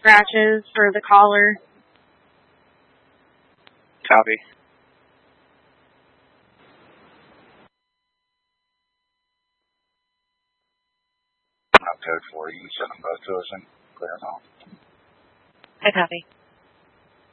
scratches for the collar. Copy. Code 4, you can send them both to us and clear them off. I copy.